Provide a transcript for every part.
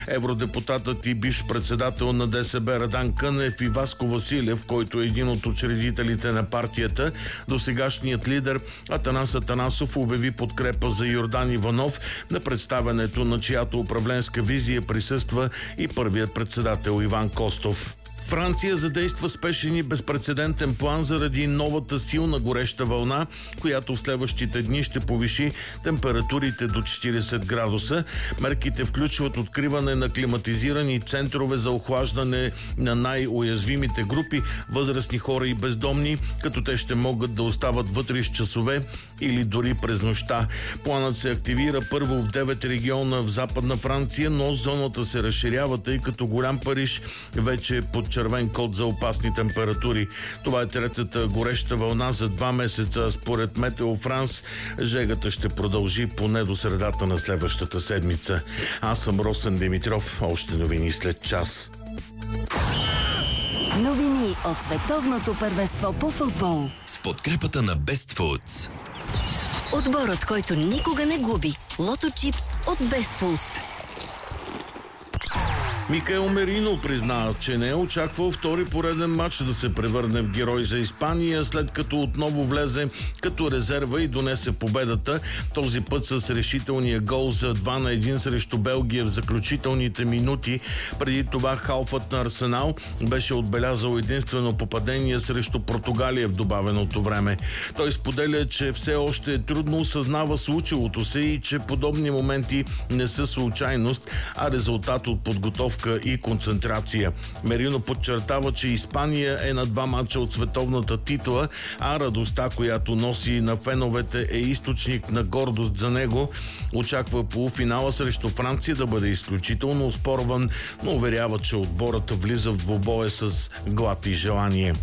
Евродепутатът и бивш председател на ДСБ Радан Кънев и Васко Василев, който е един от учредителите на партията, досегашният лидер Атанас Атанасов обяви подкрепа за Йордан Иванов, на представянето на чиято управленска визия присъства и първият председател Иван Костов. Франция задейства спешен и безпрецедентен план заради новата силна гореща вълна, която в следващите дни ще повиши температурите до 40 градуса. Мерките включват откриване на климатизирани центрове за охлаждане на най-уязвимите групи, възрастни хора и бездомни, като те ще могат да остават вътре с часове или дори през нощта. Планът се активира първо в 9 региона в Западна Франция, но зоната се разширява, тъй като Голям Париж вече е под червен код за опасни температури. Това е третата гореща вълна за 2 месеца. Според Метео Франс, жегата ще продължи поне до средата на следващата седмица. Аз съм Росен Димитров. Още новини след час. Новини от световното първенство по футбол с подкрепата на Best Foods. Отборът, който никога не губи. Лото чипс от Best Foods. Микаел Мерино призна, че не е очаквал втори пореден матч да се превърне в герой за Испания, след като отново влезе като резерва и донесе победата. Този път с решителния гол за 2-1 срещу Белгия в заключителните минути. Преди това халфът на Арсенал беше отбелязал единствено попадение срещу Португалия в добавеното време. Той споделя, че все още трудно осъзнава случилото се и че подобни моменти не са случайност, а резултат от подготовка и концентрация. Мерино подчертава, че Испания е на 2 мача от световната титла, а радостта, която носи на феновете, е източник на гордост за него. Очаква полуфинала срещу Франция да бъде изключително оспорван, но уверява, че отборът влиза в двубоя с глад и желание.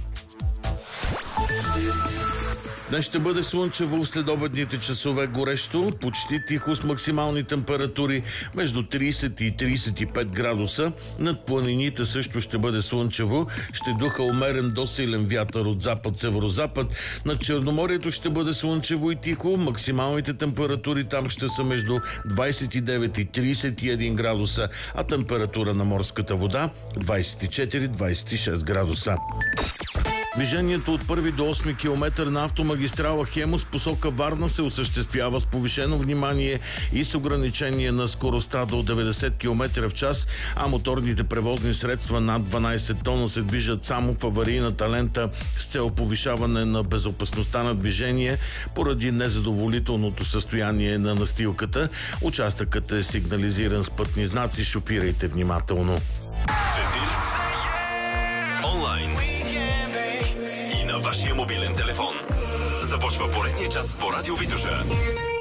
Днес ще бъде слънчево, в следобедните часове горещо, почти тихо с максимални температури между 30 и 35 градуса. Над планините също ще бъде слънчево, ще духа умерен до силен вятър от запад-северозапад. Над Черноморието ще бъде слънчево и тихо, максималните температури там ще са между 29 и 31 градуса, а температура на морската вода 24-26 градуса. Движението от 1 до 8 км на автомагистрала Хемус посока Варна се осъществява с повишено внимание и с ограничение на скоростта до 90 км в час, а моторните превозни средства над 12 тона се движат само в аварийната лента с цел повишаване на безопасността на движение поради незадоволителното състояние на настилката. Участъкът е сигнализиран с пътни знаци. Шофирайте внимателно. Онлайн и на вашия мобилен телефон. Започва поредния час по Радио Витоша.